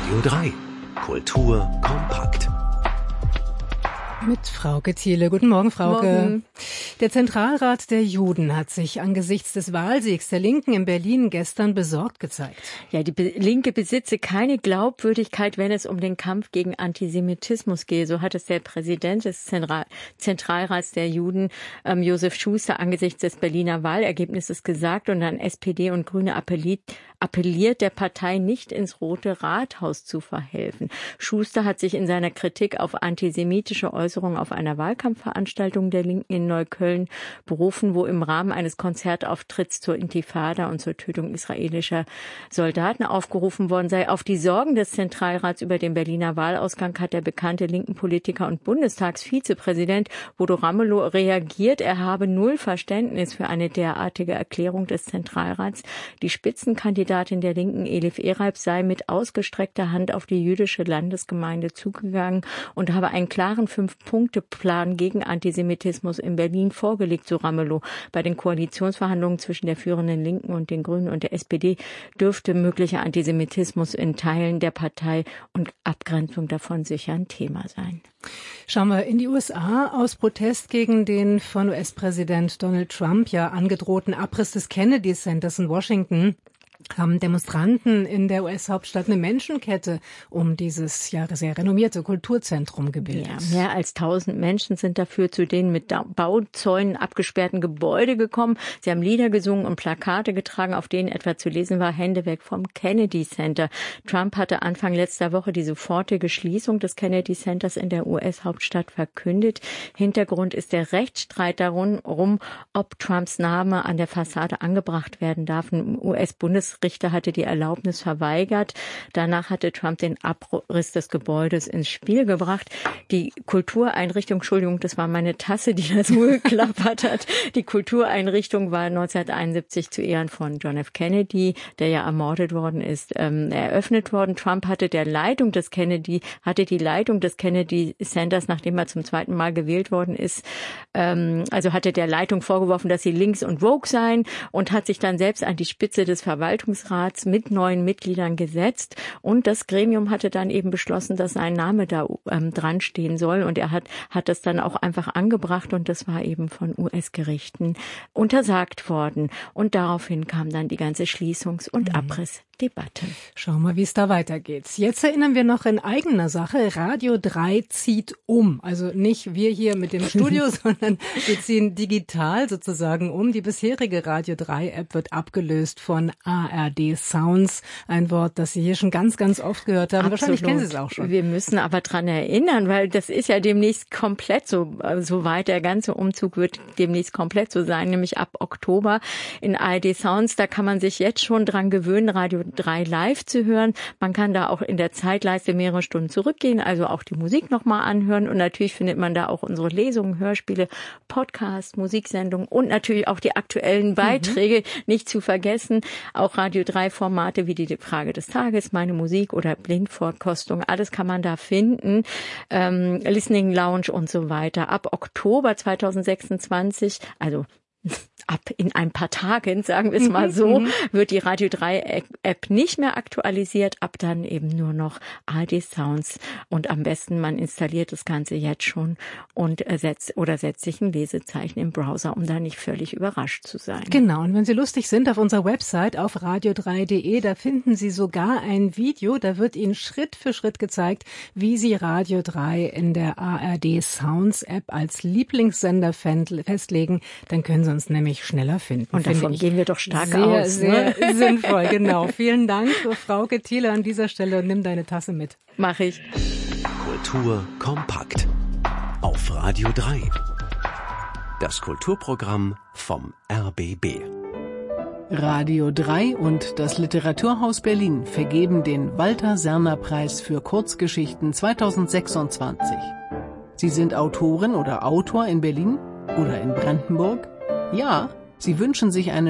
Radio 3. Kultur kompakt. Mit Frauke Thiele. Guten Morgen, Frauke. Morgen. Der Zentralrat der Juden hat sich angesichts des Wahlsiegs der Linken in Berlin gestern besorgt gezeigt. Ja, die Linke besitze keine Glaubwürdigkeit, wenn es um den Kampf gegen Antisemitismus gehe. So hat es der Präsident des Zentralrats der Juden, Josef Schuster, angesichts des Berliner Wahlergebnisses gesagt und an SPD und Grüne appelliert, der Partei nicht ins Rote Rathaus zu verhelfen. Schuster hat sich in seiner Kritik auf antisemitische Äußerungen auf einer Wahlkampfveranstaltung der Linken in Neukölln berufen, wo im Rahmen eines Konzertauftritts zur Intifada und zur Tötung israelischer Soldaten aufgerufen worden sei. Auf die Sorgen des Zentralrats über den Berliner Wahlausgang hat der bekannte linken Politiker und Bundestagsvizepräsident Bodo Ramelow reagiert. Er habe null Verständnis für eine derartige Erklärung des Zentralrats. Die Spitzenkandidatin der Linken, Elif Ereib, sei mit ausgestreckter Hand auf die jüdische Landesgemeinde zugegangen und habe einen klaren 5-Punkte-Plan gegen Antisemitismus in Berlin vorgelegt, so Ramelow. Bei den Koalitionsverhandlungen zwischen der führenden Linken und den Grünen und der SPD dürfte möglicher Antisemitismus in Teilen der Partei und Abgrenzung davon sicher ein Thema sein. Schauen wir in die USA. Aus Protest gegen den von US-Präsident Donald Trump ja angedrohten Abriss des Kennedy Centers in Washington haben Demonstranten in der US-Hauptstadt eine Menschenkette um dieses ja sehr renommierte Kulturzentrum gebildet. Ja, mehr als 1000 Menschen sind dafür zu den mit Bauzäunen abgesperrten Gebäude gekommen. Sie haben Lieder gesungen und Plakate getragen, auf denen etwa zu lesen war: Hände weg vom Kennedy Center. Trump hatte Anfang letzter Woche die sofortige Schließung des Kennedy Centers in der US-Hauptstadt verkündet. Hintergrund ist der Rechtsstreit darum, ob Trumps Name an der Fassade angebracht werden darf. Ein US-Bundesrichter hatte die Erlaubnis verweigert. Danach hatte Trump den Abriss des Gebäudes ins Spiel gebracht. Die Kultureinrichtung, Entschuldigung, das war meine Tasse, die da so geklappert hat. Die Kultureinrichtung war 1971 zu Ehren von John F. Kennedy, der ja ermordet worden ist, eröffnet worden. Trump hatte die Leitung des Kennedy Centers, nachdem er zum zweiten Mal gewählt worden ist, also hatte der Leitung vorgeworfen, dass sie links und woke seien, und hat sich dann selbst an die Spitze des Verwaltungsrats mit neuen Mitgliedern gesetzt, und das Gremium hatte dann eben beschlossen, dass sein Name da dran stehen soll, und er hat das dann auch einfach angebracht, und das war eben von US-Gerichten untersagt worden, und daraufhin kam dann die ganze Schließungs- und Abrissdebatte. Schauen wir, wie es da weitergeht. Jetzt erinnern wir noch in eigener Sache, Radio 3 zieht um. Also nicht wir hier mit dem Studio, sondern wir ziehen digital sozusagen um. Die bisherige Radio 3 App wird abgelöst von ARD Sounds. Ein Wort, das Sie hier schon ganz, ganz oft gehört haben. Absolut. Wahrscheinlich kennen Sie es auch schon. Wir müssen aber dran erinnern, weil das ist ja demnächst komplett so weit. Der ganze Umzug wird demnächst komplett so sein, nämlich ab Oktober in ARD Sounds. Da kann man sich jetzt schon dran gewöhnen, Radio 3 live zu hören. Man kann da auch in der Zeitleiste mehrere Stunden zurückgehen, also auch die Musik nochmal anhören, und natürlich findet man da auch unsere Lesungen, Hörspiele, Podcasts, Musiksendungen und natürlich auch die aktuellen Beiträge, nicht zu vergessen. Auch Radio 3 Formate wie die Frage des Tages, Meine Musik oder Blindverkostung, alles kann man da finden. Listening Lounge und so weiter. Ab Oktober 2026, also ab in ein paar Tagen, sagen wir es mal so, wird die Radio 3 App nicht mehr aktualisiert, ab dann eben nur noch ARD Sounds, und am besten man installiert das Ganze jetzt schon und setzt sich ein Lesezeichen im Browser, um da nicht völlig überrascht zu sein. Genau, und wenn Sie lustig sind, auf unserer Website auf radio3.de, da finden Sie sogar ein Video, da wird Ihnen Schritt für Schritt gezeigt, wie Sie Radio 3 in der ARD Sounds App als Lieblingssender festlegen, dann können Sie uns nämlich schneller finden. Und davon gehen wir doch stark sehr, aus. Sehr sinnvoll, genau. Vielen Dank, Frauke Thiele, an dieser Stelle. Nimm deine Tasse mit. Mach ich. Kultur kompakt. Auf Radio 3. Das Kulturprogramm vom RBB. Radio 3 und das Literaturhaus Berlin vergeben den Walter-Serner-Preis für Kurzgeschichten 2026. Sie sind Autorin oder Autor in Berlin oder in Brandenburg? Ja, Sie wünschen sich eine